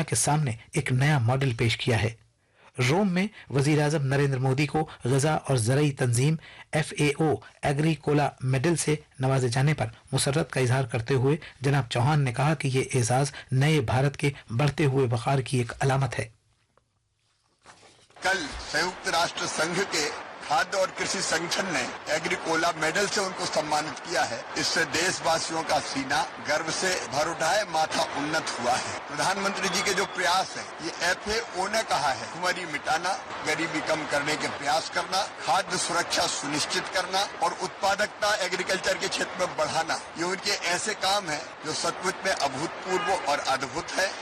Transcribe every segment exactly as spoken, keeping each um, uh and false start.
दुनिया के सामने एक नया मॉडल पेश किया है। रोम में वजीर आजम नरेंद्र मोदी को गजा और ज़रई तंजीम F A O Agricola medal से नवाजे जाने पर मुसर्रत का इजहार करते हुए जनाब चौहान ने कहा कि ये एजाज नए भारत के बढ़ते हुए वक़ार की एक अलामत है। कल संयुक्त राष्ट्र संघ के खाद्य और कृषि संगठन ने एग्रीकोला मेडल से उनको सम्मानित किया है। इससे देशवासियों का सीना गर्व से भर उठा है, माथा उन्नत हुआ है। प्रधानमंत्री जी के जो प्रयास है, ये एफ ए ओ ने कहा है, भुखमरी मिटाना, गरीबी कम करने के प्रयास करना, खाद्य सुरक्षा सुनिश्चित करना और उत्पादकता एग्रीकल्चर के क्षेत्र में बढ़ाना, ये उनके ऐसे काम है जो सचमुच में अभूतपूर्व और अद्भुत है।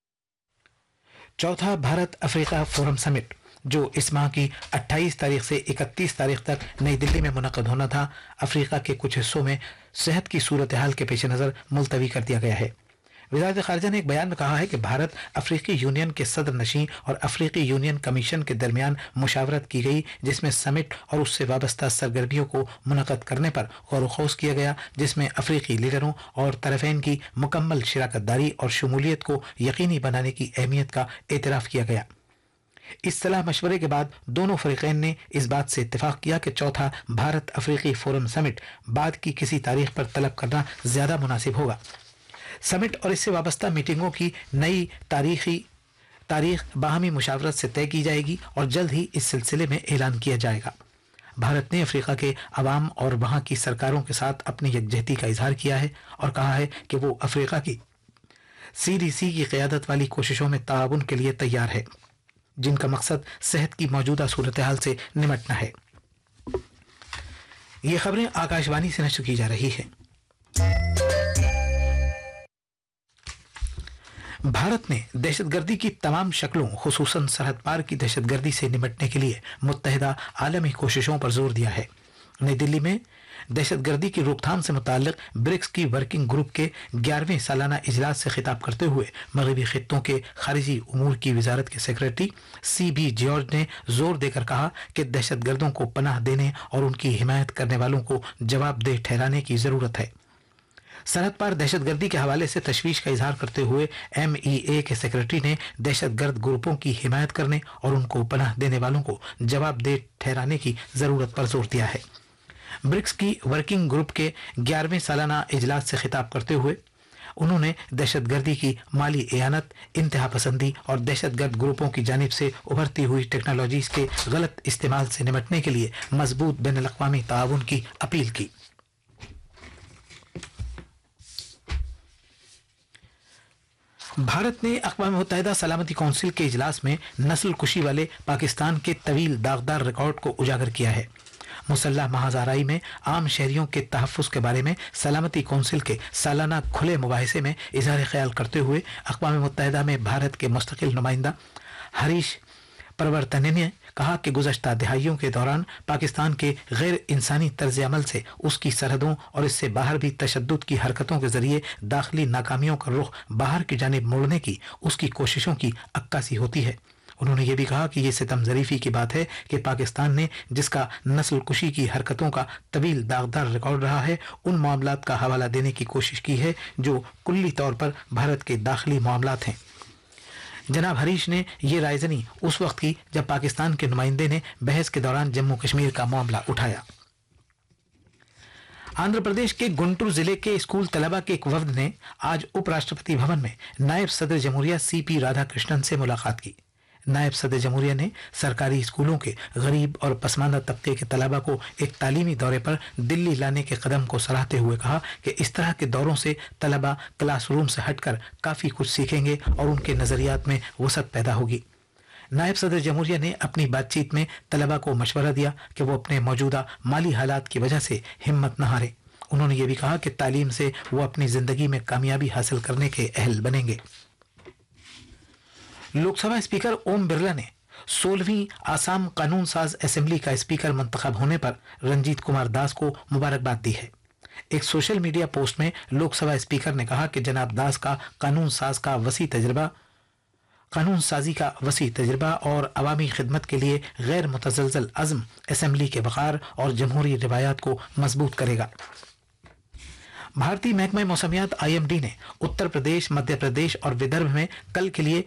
चौथा भारत अफ्रीका फोरम समिट जो इस माह की अट्ठाईस तारीख से इकतीस तारीख तक नई दिल्ली में मुनक़द होना था, अफ्रीका के कुछ हिस्सों में सेहत की सूरत हाल के पेश नज़र मुलतवी कर दिया गया है। वज़ारत ख़ारिजा ने एक बयान में कहा है कि भारत अफ्रीकी यूनियन के सदर नशीं और अफ्रीकी यूनियन कमीशन के दरमियान मुशावरत की गई, जिसमें समिट और उससे वाबस्ता सरगर्मियों को मुनक़द करने पर गौर व खौस किया गया, जिसमें अफ्रीकी लीडरों और तरफ़ैन की मुकम्मल शिराकतदारी और शमूलियत को यकीनी बनाने की अहमियत का एतराफ़ किया गया। इस सलाह मशवरे के बाद दोनों फरीकैन ने इस बात से इत्तेफाक किया कि चौथा भारत अफ्रीकी फोरम समिट बाद की किसी तारीख पर तलब करना ज्यादा मुनासिब होगा। समिट और इससे वाबस्ता मीटिंगों की नई तारीखी तारीख बाहमी मुशावरत से तय की जाएगी और जल्द ही इस सिलसिले में ऐलान किया जाएगा। भारत ने अफ्रीका के अवाम और वहां की सरकारों के साथ अपनी यकजहती का इजहार किया है और कहा है कि वो अफ्रीका की सी डी सी की क़यादत वाली कोशिशों में ताउन के लिए तैयार है, जिनका मकसद सेहत की मौजूदा सूरत हाल से निमटना है। ये खबरें आकाशवाणी से नश्र की जा रही है। भारत ने दहशतगर्दी की तमाम शक्लों, खुसूसन सरहद पार की दहशतगर्दी से निमटने के लिए मुत्तहिदा आलमी कोशिशों पर जोर दिया है। नई दिल्ली में दहशतगर्दी की रोकथाम से मुताल्लिक ब्रिक्स की वर्किंग ग्रुप के ग्यारहवें सालाना इजलास से खिताब करते हुए मगरबी खित्तों के खारिजी उमूर की वजारत के सेक्रेटरी सी बी जॉर्ज ने जोर देकर कहा कि दहशतगर्दों को पनाह देने और उनकी हिमायत करने वालों को जवाबदेह ठहराने की ज़रूरत है। सरहद पार दहशतगर्दी के हवाले से तशवीश का इजहार करते हुए एम ई ए के सेक्रेटरी ने दहशतगर्द ग्रुपों की हिमायत करने और उनको पनाह देने वालों को जवाबदेह ठहराने की ज़रूरत पर जोर दिया है। ब्रिक्स की वर्किंग ग्रुप के ग्यारहवें सालाना इजलास से खिताब करते हुए उन्होंने दहशतगर्दी की माली एयानत, इंतहा पसंदी और दहशतगर्द ग्रुपों की जानिब से उभरती हुई टेक्नोलॉजीज के गलत इस्तेमाल से निपटने के लिए मजबूत बैन अल-अक़वामी ताउन की अपील की। भारत ने अक़वाम मुत्तहिदा सलामती कौंसिल के इजलास में नस्ल कुशी वाले पाकिस्तान के तवील दागदार रिकॉर्ड को उजागर किया है। मुसल्लह महाज़ाराई में आम शहरियों के तहफ़्फ़ुज़ के बारे में सलामती कौंसिल के सालाना खुले मुबाहिसे में इज़हार ख्याल करते हुए अक़वाम मुत्तहिदा में भारत के मुस्तक़िल नुमाइंदा हरीश परवर्तने ने कहा कि गुज़श्ता दहाइयों के दौरान पाकिस्तान के गैर इंसानी तर्ज़ अमल से उसकी सरहदों और इससे बाहर भी तशद्दुद की हरकतों के ज़रिए दाखिली नाकामियों का रुख बाहर की जानिब मोड़ने की उसकी कोशिशों की अक्कासी होती है। उन्होंने ये भी कहा कि ये सितम ज़रीफ़ी की बात है कि पाकिस्तान ने, जिसका नस्ल कुशी की हरकतों का तवील दागदार रिकॉर्ड रहा है, उन मामलात का हवाला देने की कोशिश की है जो कुल्ली तौर पर भारत के दाखिली मामलात हैं। जनाब हरीश ने ये रायजनी उस वक्त की जब पाकिस्तान के नुमाइंदे ने बहस के दौरान जम्मू कश्मीर का मामला उठाया। आंध्र प्रदेश के गुंटूर जिले के स्कूल तलबा के एक वफ्द ने आज उपराष्ट्रपति भवन में नायब सदर जमहूरिया सी पी राधाकृष्णन से मुलाकात की। नायब सदर जमहूरिया ने सरकारी स्कूलों के गरीब और पसमानदा तबके के तलबा को एक तालीमी दौरे पर दिल्ली लाने के कदम को सराहते हुए कहा कि इस तरह के दौरों से तलबा क्लासरूम से हटकर काफ़ी कुछ सीखेंगे और उनके नज़रियात में वसअत पैदा होगी। नायब सदर जमहूरिया ने अपनी बातचीत में तलबा को मशवरा दिया कि वो अपने मौजूदा माली हालात की वजह से हिम्मत न हारें। उन्होंने ये भी कहा कि तालीम से वो अपनी ज़िंदगी में कामयाबी हासिल करने के अहल बनेंगे। लोकसभा स्पीकर ओम बिरला ने सोलहवीं आसाम कानून साज असेंबली का स्पीकर मंतखब होने पर रंजीत कुमार दास को मुबारकबाद दी है। एक सोशल मीडिया पोस्ट में लोकसभा स्पीकर ने कहा कि जनाब दास का कानून साज का वसी तजर्बा कानून साजी का वसी तजर्बा और अवामी खिदमत के लिए गैर मुतज़लज़ल अज़्म असेंबली के वक़ार और जमहूरी रिवायात को मजबूत करेगा। भारतीय महकमा मौसमियात आई एम डी ने उत्तर प्रदेश, मध्य प्रदेश और विदर्भ में कल के लिए